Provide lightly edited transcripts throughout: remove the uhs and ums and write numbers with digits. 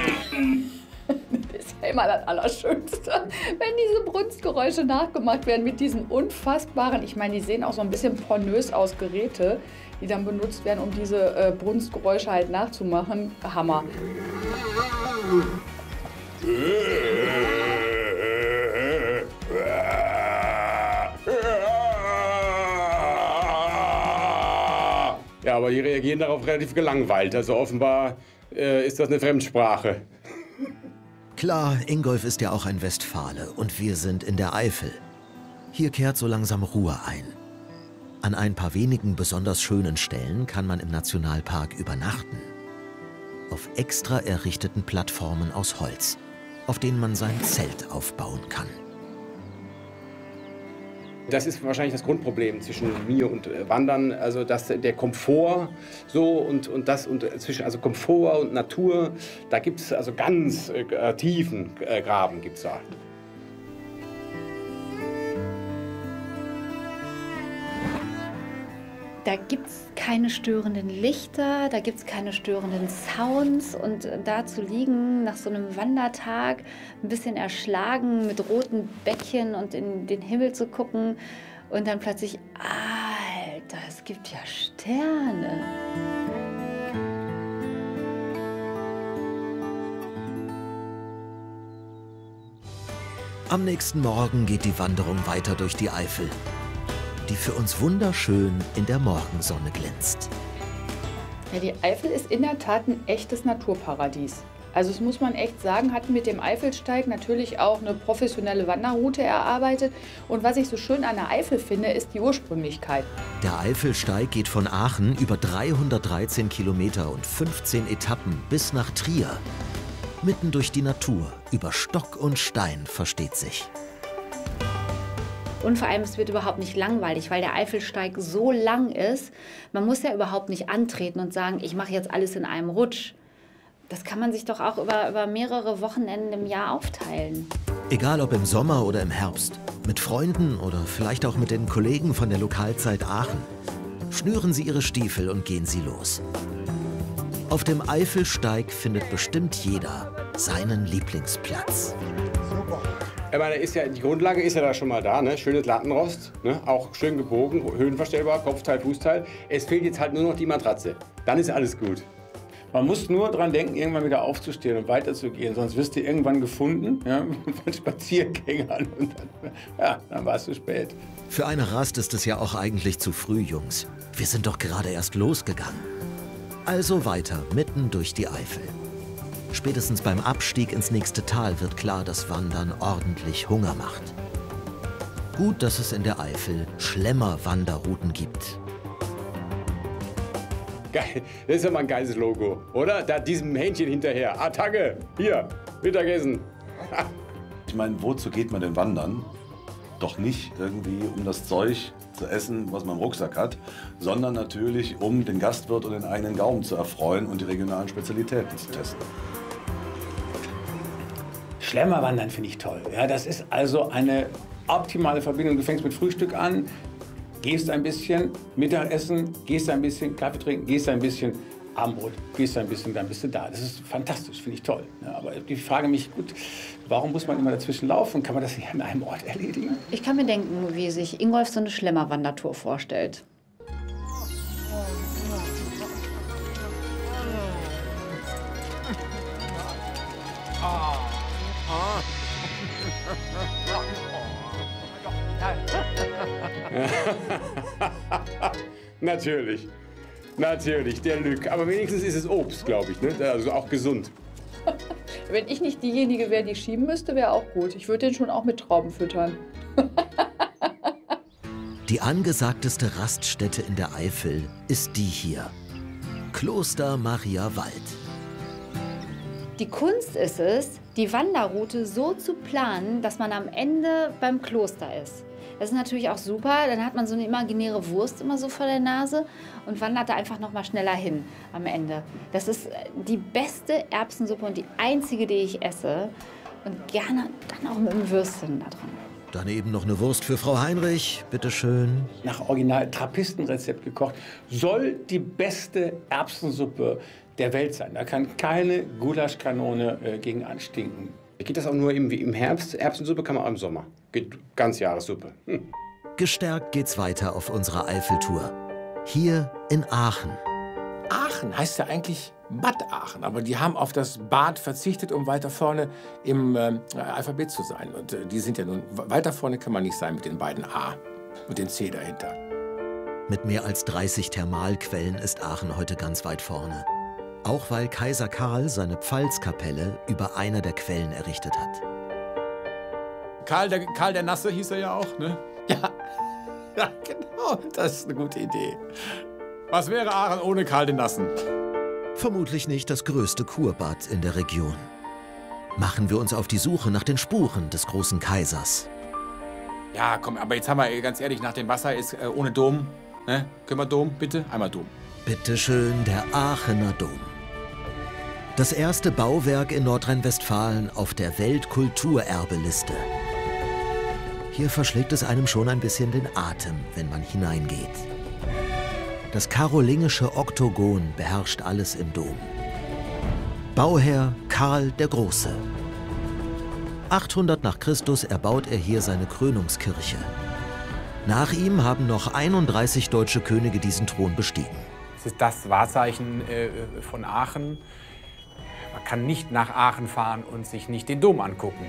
Das ist ja immer das Allerschönste, wenn diese Brunstgeräusche nachgemacht werden mit diesen unfassbaren, ich meine, die sehen auch so ein bisschen pornös aus, Geräte, die dann benutzt werden, um diese Brunstgeräusche halt nachzumachen. Hammer. Ja, aber die reagieren darauf relativ gelangweilt. Also offenbar ist das eine Fremdsprache. Klar, Ingolf ist ja auch ein Westfale und wir sind in der Eifel. Hier kehrt so langsam Ruhe ein. An ein paar wenigen besonders schönen Stellen kann man im Nationalpark übernachten. Auf extra errichteten Plattformen aus Holz, auf denen man sein Zelt aufbauen kann. Das ist wahrscheinlich das Grundproblem zwischen mir und Wandern, also dass der Komfort so und zwischen also Komfort und Natur, da gibt es also ganz tiefen Graben gibt's da. Da gibt es keine störenden Lichter, da gibt es keine störenden Sounds und da zu liegen nach so einem Wandertag, ein bisschen erschlagen mit roten Bäckchen und in den Himmel zu gucken und dann plötzlich, Alter, es gibt ja Sterne. Am nächsten Morgen geht die Wanderung weiter durch die Eifel, die für uns wunderschön in der Morgensonne glänzt. Ja, die Eifel ist in der Tat ein echtes Naturparadies. Also das muss man echt sagen, hat mit dem Eifelsteig natürlich auch eine professionelle Wanderroute erarbeitet. Und was ich so schön an der Eifel finde, ist die Ursprünglichkeit. Der Eifelsteig geht von Aachen über 313 Kilometer und 15 Etappen bis nach Trier. Mitten durch die Natur, über Stock und Stein, versteht sich. Und vor allem, es wird überhaupt nicht langweilig, weil der Eifelsteig so lang ist. Man muss ja überhaupt nicht antreten und sagen, ich mache jetzt alles in einem Rutsch. Das kann man sich doch auch über mehrere Wochenenden im Jahr aufteilen. Egal ob im Sommer oder im Herbst, mit Freunden oder vielleicht auch mit den Kollegen von der Lokalzeit Aachen, schnüren Sie Ihre Stiefel und gehen Sie los. Auf dem Eifelsteig findet bestimmt jeder seinen Lieblingsplatz. Ich meine, die Grundlage ist ja da schon mal da, ne? Schönes Lattenrost, ne? Auch schön gebogen, höhenverstellbar, Kopfteil, Fußteil. Es fehlt jetzt halt nur noch die Matratze. Dann ist alles gut. Man muss nur dran denken, irgendwann wieder aufzustehen und weiterzugehen, sonst wirst du irgendwann gefunden, ja, von Spaziergängern und dann war es zu spät. Für eine Rast ist es ja auch eigentlich zu früh, Jungs. Wir sind doch gerade erst losgegangen. Also weiter, mitten durch die Eifel. Spätestens beim Abstieg ins nächste Tal wird klar, dass Wandern ordentlich Hunger macht. Gut, dass es in der Eifel Schlemmer-Wanderrouten gibt. Geil, das ist ja mal ein geiles Logo, oder? Da diesem Hähnchen hinterher. Attacke, hier, Mittagessen. Ich meine, wozu geht man denn wandern? Doch nicht irgendwie, um das Zeug zu essen, was man im Rucksack hat, sondern natürlich, um den Gastwirt und den eigenen Gaumen zu erfreuen und die regionalen Spezialitäten zu testen. Schlemmerwandern finde ich toll. Ja, das ist also eine optimale Verbindung. Du fängst mit Frühstück an, gehst ein bisschen Mittagessen, gehst ein bisschen Kaffee trinken, gehst ein bisschen Abendbrot, gehst ein bisschen, dann bist du da. Das ist fantastisch, finde ich toll. Ja, aber ich frage mich, gut, warum muss man immer dazwischen laufen? Kann man das nicht an einem Ort erledigen? Ich kann mir denken, wie sich Ingolf so eine Schlemmerwandertour vorstellt. Natürlich, natürlich, der Lück. Aber wenigstens ist es Obst, glaube ich, ne? Also auch gesund. Wenn ich nicht diejenige wäre, die schieben müsste, wäre auch gut. Ich würde den schon auch mit Trauben füttern. Die angesagteste Raststätte in der Eifel ist die hier. Kloster Mariawald. Die Kunst ist es, die Wanderroute so zu planen, dass man am Ende beim Kloster ist. Das ist natürlich auch super, dann hat man so eine imaginäre Wurst immer so vor der Nase und wandert da einfach noch mal schneller hin am Ende. Das ist die beste Erbsensuppe und die einzige, die ich esse. Und gerne dann auch mit einem Würstchen da dran. Daneben noch eine Wurst für Frau Heinrich, bitteschön. Nach Original Trappistenrezept gekocht, soll die beste Erbsensuppe der Welt sein. Da kann keine Gulaschkanone gegen anstinken. Geht das auch nur im Herbst? Erbsensuppe kann man auch im Sommer. Geht Ganzjahressuppe. Gestärkt geht's weiter auf unserer Eifeltour. Hier in Aachen. Aachen heißt ja eigentlich Bad Aachen, aber die haben auf das Bad verzichtet, um weiter vorne im Alphabet zu sein. Und die sind ja nun, weiter vorne kann man nicht sein mit den beiden A und den C dahinter. Mit mehr als 30 Thermalquellen ist Aachen heute ganz weit vorne. Auch weil Kaiser Karl seine Pfalzkapelle über einer der Quellen errichtet hat. Karl der Nasse hieß er ja auch, ne? Ja, ja, genau, das ist eine gute Idee. Was wäre Aachen ohne Karl den Nassen? Vermutlich nicht das größte Kurbad in der Region. Machen wir uns auf die Suche nach den Spuren des großen Kaisers. Ja, komm, aber jetzt haben wir, ganz ehrlich, nach dem Wasser ist ohne Dom. Ne? Können wir Dom, bitte? Einmal Dom. Bitte schön, der Aachener Dom. Das erste Bauwerk in Nordrhein-Westfalen auf der Weltkulturerbeliste. Hier verschlägt es einem schon ein bisschen den Atem, wenn man hineingeht. Das karolingische Oktogon beherrscht alles im Dom. Bauherr Karl der Große. 800 nach Christus erbaut er hier seine Krönungskirche. Nach ihm haben noch 31 deutsche Könige diesen Thron bestiegen. Es ist das Wahrzeichen von Aachen. Man kann nicht nach Aachen fahren und sich nicht den Dom angucken.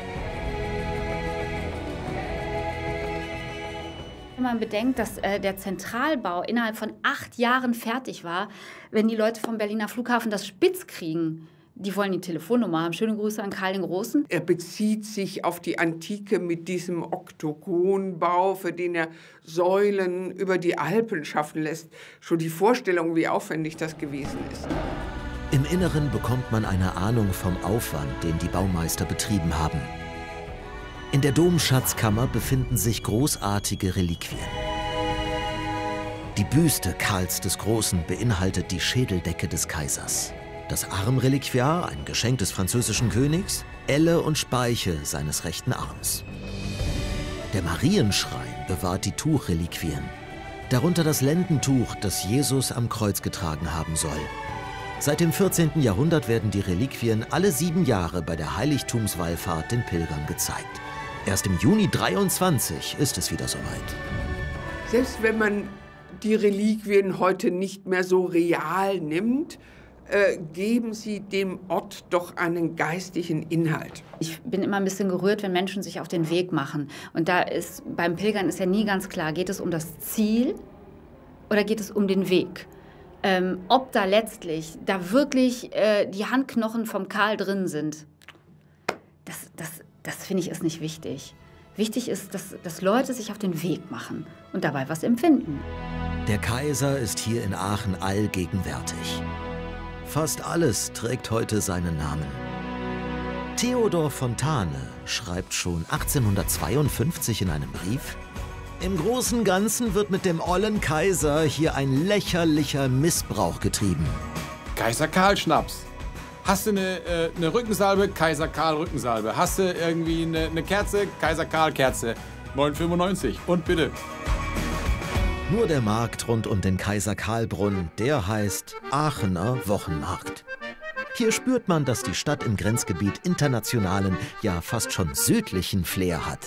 Wenn man bedenkt, dass der Zentralbau innerhalb von 8 Jahren fertig war, wenn die Leute vom Berliner Flughafen das spitz kriegen, die wollen die Telefonnummer haben. Schöne Grüße an Karl den Großen. Er bezieht sich auf die Antike mit diesem Oktogonbau, für den er Säulen über die Alpen schaffen lässt. Schon die Vorstellung, wie aufwendig das gewesen ist. Im Inneren bekommt man eine Ahnung vom Aufwand, den die Baumeister betrieben haben. In der Domschatzkammer befinden sich großartige Reliquien. Die Büste Karls des Großen beinhaltet die Schädeldecke des Kaisers. Das Armreliquiar, ein Geschenk des französischen Königs, Elle und Speiche seines rechten Arms. Der Marienschrein bewahrt die Tuchreliquien, darunter das Lendentuch, das Jesus am Kreuz getragen haben soll. Seit dem 14. Jahrhundert werden die Reliquien alle 7 Jahre bei der Heiligtumswallfahrt den Pilgern gezeigt. Erst im Juni 23 ist es wieder soweit. Selbst wenn man die Reliquien heute nicht mehr so real nimmt, geben sie dem Ort doch einen geistlichen Inhalt. Ich bin immer ein bisschen gerührt, wenn Menschen sich auf den Weg machen. Und da ist beim Pilgern ist ja nie ganz klar, geht es um das Ziel oder geht es um den Weg? Ob da letztlich da wirklich die Handknochen vom Karl drin sind, das finde ich ist nicht wichtig. Wichtig ist, dass Leute sich auf den Weg machen und dabei was empfinden. Der Kaiser ist hier in Aachen allgegenwärtig. Fast alles trägt heute seinen Namen. Theodor Fontane schreibt schon 1852 in einem Brief: Im großen Ganzen wird mit dem ollen Kaiser hier ein lächerlicher Missbrauch getrieben. Kaiser Karl Schnaps. Hast du eine Rückensalbe? Kaiser Karl Rückensalbe. Hast du irgendwie eine Kerze? Kaiser Karl Kerze. 9,95. Und bitte. Nur der Markt rund um den Kaiser Karl-Brunnen, der heißt Aachener Wochenmarkt. Hier spürt man, dass die Stadt im Grenzgebiet internationalen, ja fast schon südlichen Flair hat.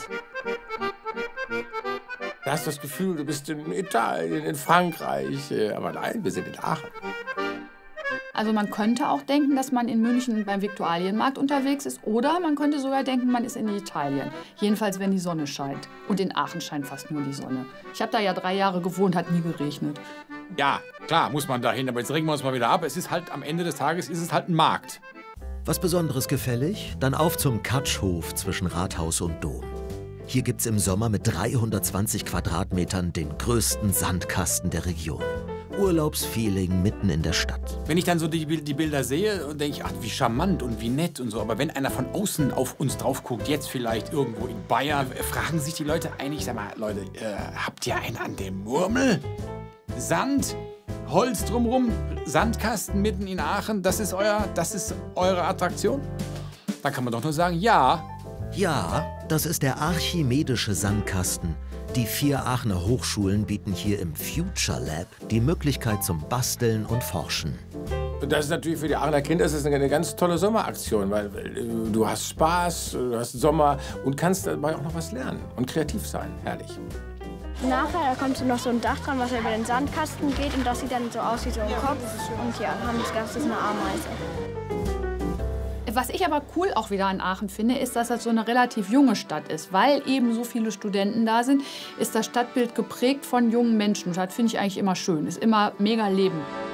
Du hast das Gefühl, du bist in Italien, in Frankreich. Aber nein, wir sind in Aachen. Also man könnte auch denken, dass man in München beim Viktualienmarkt unterwegs ist. Oder man könnte sogar denken, man ist in Italien. Jedenfalls, wenn die Sonne scheint. Und in Aachen scheint fast nur die Sonne. Ich habe da ja 3 Jahre gewohnt, hat nie geregnet. Ja, klar, muss man da hin. Aber jetzt regen wir uns mal wieder ab. Es ist halt, am Ende des Tages ist es halt ein Markt. Was Besonderes gefällig? Dann auf zum Katschhof zwischen Rathaus und Dom. Hier gibt's im Sommer mit 320 Quadratmetern den größten Sandkasten der Region. Urlaubsfeeling mitten in der Stadt. Wenn ich dann so die Bilder sehe, denke ich, ach, wie charmant und wie nett und so. Aber wenn einer von außen auf uns drauf guckt, jetzt vielleicht irgendwo in Bayern, fragen sich die Leute eigentlich, sag mal, Leute, habt ihr einen an der Murmel? Sand, Holz drumrum, Sandkasten mitten in Aachen, das ist eure Attraktion? Dann kann man doch nur sagen, ja. Ja, das ist der archimedische Sandkasten. Die 4 Aachener Hochschulen bieten hier im Future Lab die Möglichkeit zum Basteln und Forschen. Das ist natürlich für die Aachener Kinder eine ganz tolle Sommeraktion, weil du hast Spaß, du hast Sommer und kannst dabei auch noch was lernen und kreativ sein. Herrlich. Nachher da kommt so noch so ein Dach dran, was über den Sandkasten geht und das sieht dann so aus wie so ein Kopf. Und ja, dann haben das Ganze eine Ameise. Was ich aber cool auch wieder an Aachen finde, ist, dass das so eine relativ junge Stadt ist. Weil eben so viele Studenten da sind, ist das Stadtbild geprägt von jungen Menschen. Und das finde ich eigentlich immer schön, ist immer mega Leben.